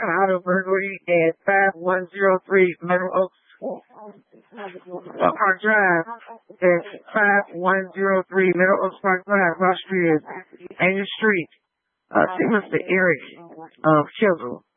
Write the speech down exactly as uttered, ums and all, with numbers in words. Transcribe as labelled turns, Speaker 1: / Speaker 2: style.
Speaker 1: an auto burglary at five one zero three Meadow Oaks uh, Park Drive. At five one zero three Meadow Oaks Park Drive, Ross Street, Angel Street. Uh, Mister Eric uh, Chisel.